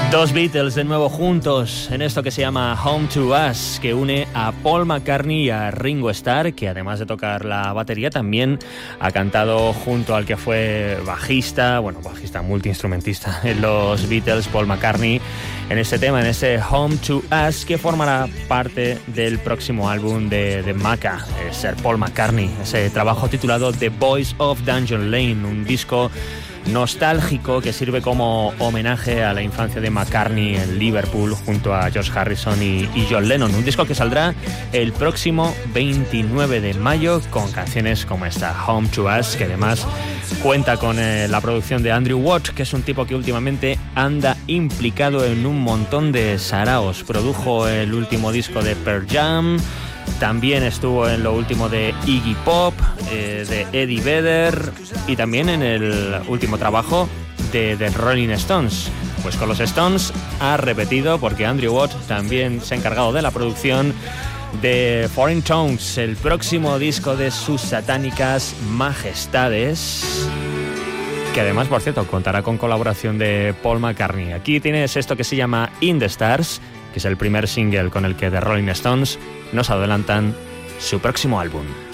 Dos Beatles de nuevo juntos en esto que se llama Home to Us, que une a Paul McCartney y a Ringo Starr, que además de tocar la batería también ha cantado junto al que fue bajista multiinstrumentista en los Beatles, Paul McCartney, en este tema, en ese Home to Us, que formará parte del próximo álbum de Macca, Sir Paul McCartney, ese trabajo titulado The Boys of Dungeon Lane, un disco nostálgico que sirve como homenaje a la infancia de McCartney en Liverpool junto a George Harrison y John Lennon. Un disco que saldrá el próximo 29 de mayo con canciones como esta, Home to Us, que además cuenta con la producción de Andrew Watt, que es un tipo que últimamente anda implicado en un montón de saraos. Produjo el último disco de Pearl Jam, también estuvo en lo último de Iggy Pop, de Eddie Vedder, y también en el último trabajo de The Rolling Stones. Pues con los Stones ha repetido, porque Andrew Watt también se ha encargado de la producción de Foreign Tongues, el próximo disco de sus satánicas majestades, que además, por cierto, contará con colaboración de Paul McCartney. Aquí tienes esto que se llama In the Stars, que es el primer single con el que The Rolling Stones nos adelantan su próximo álbum.